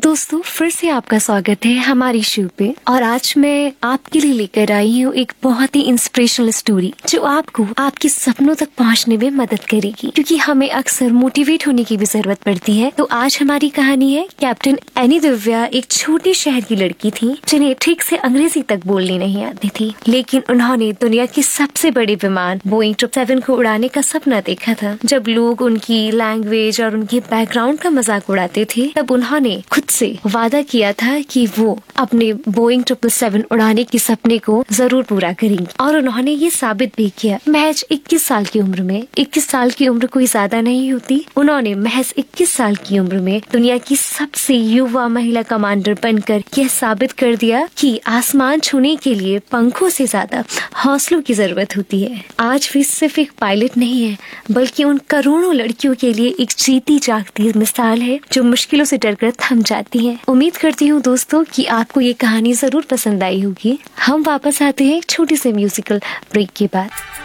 दोस्तों फिर से आपका स्वागत है हमारी शो पे। और आज मैं आपके लिए लेकर आई हूँ एक बहुत ही इंस्पिरेशनल स्टोरी जो आपको आपके सपनों तक पहुँचने में मदद करेगी, क्योंकि हमें अक्सर मोटिवेट होने की भी जरूरत पड़ती है। तो आज हमारी कहानी है कैप्टन एनी दिव्या। एक छोटे शहर की लड़की थी जिन्हें ठीक से अंग्रेजी तक बोलनी नहीं आती थी, लेकिन उन्होंने दुनिया की सबसे बड़े विमान बोइंग 777 को उड़ाने का सपना देखा था। जब लोग उनकी लैंग्वेज और उनके बैकग्राउंड का मजाक उड़ाते थे, तब उन्होंने खुद से वादा किया था कि वो अपने बोइंग 777 उड़ाने के सपने को जरूर पूरा करेंगी। और उन्होंने ये साबित भी किया। महज 21 साल की उम्र में, 21 साल की उम्र कोई ज्यादा नहीं होती, उन्होंने महज 21 साल की उम्र में दुनिया की सबसे युवा महिला कमांडर बनकर यह साबित कर दिया कि आसमान छूने के लिए पंखों से ज्यादा हौसलों की जरूरत होती है। आज भी सिर्फ एक पायलट नहीं है, बल्कि उन करोड़ों लड़कियों के लिए एक जीती जागती मिसाल है जो मुश्किलों से डरकर थम जाती है। उम्मीद करती हूँ दोस्तों कि आपको ये कहानी जरूर पसंद आई होगी। हम वापस आते हैं एक छोटी सी म्यूजिकल ब्रेक के बाद।